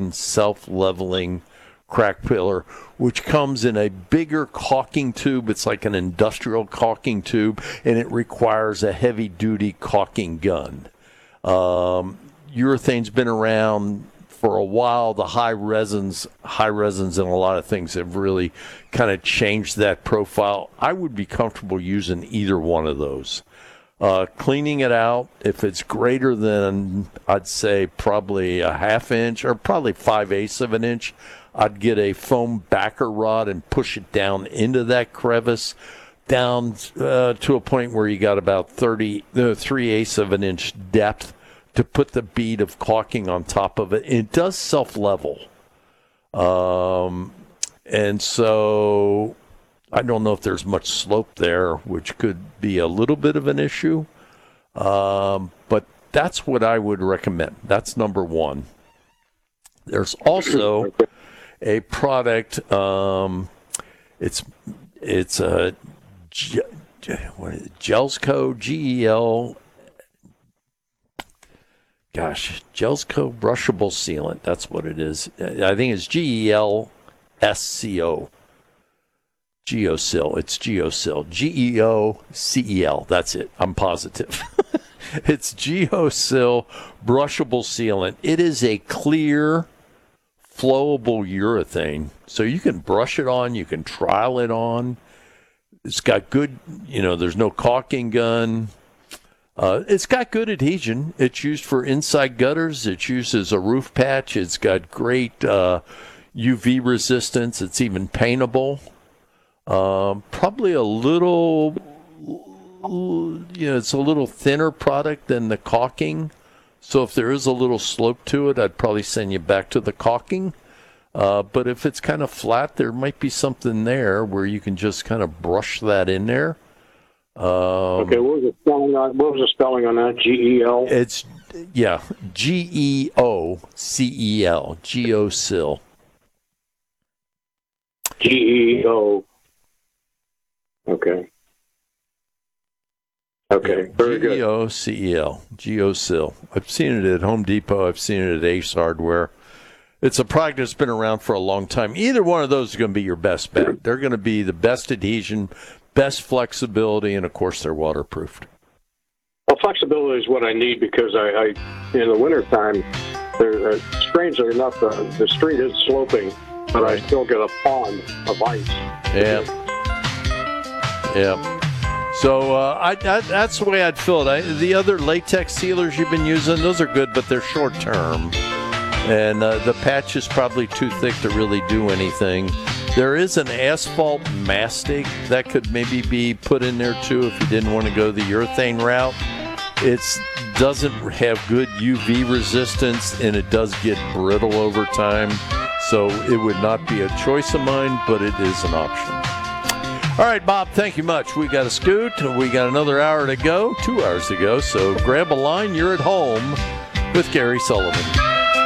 self-contained, self-leveling crack filler, which comes in a bigger caulking tube. It's like an industrial caulking tube, and it requires a heavy-duty caulking gun. Urethane's been around for a while. The high resins and a lot of things have really kind of changed that profile. I would be comfortable using either one of those. Cleaning it out, if it's greater than, I'd say, probably a ½ inch or probably 5/8 of an inch, I'd get a foam backer rod and push it down into that crevice, down to a point where you got about 3/8 of an inch depth to put the bead of caulking on top of it. It does self-level. And so I don't know if there's much slope there, which could be a little bit of an issue. But that's what I would recommend. That's number one. There's also a product. It's a Gelsco, G-E-L. Gelsco brushable sealant. That's what it is. I think it's G-E-L-S-C-O. Geosil. It's Geosil. G-E-O-C-E-L. That's it. I'm positive. It's Geosil brushable sealant. It is a clear, flowable urethane. So you can brush it on. You can trial it on. It's got good, there's no caulking gun. It's got good adhesion. It's used for inside gutters. It's used as a roof patch. It's got great UV resistance. It's even paintable. Probably a little, it's a little thinner product than the caulking. So if there is a little slope to it, I'd probably send you back to the caulking. But if it's kind of flat, there might be something there where you can just kind of brush that in there. Okay, what was the spelling on that? G-E-L? It's, G-E-O-C-E-L. Geosil. G-E-O. Okay. Okay, very good. Geosil. Geosil. I've seen it at Home Depot. I've seen it at Ace Hardware. It's a product that's been around for a long time. Either one of those is going to be your best bet. They're going to be the best adhesion, best flexibility, and, of course, they're waterproofed. Well, flexibility is what I need because I in the wintertime, strangely enough, the street is sloping, but I still get a pond of ice. Yeah. So that's the way I'd fill it. The other latex sealers you've been using, those are good, but they're short term. And the patch is probably too thick to really do anything. There is an asphalt mastic that could maybe be put in there too if you didn't want to go the urethane route. It doesn't have good UV resistance and it does get brittle over time. So it would not be a choice of mine, but it is an option. All right, Bob, thank you much. We got to scoot. We got another hour to go, 2 hours to go. So grab a line. You're at home with Gary Sullivan.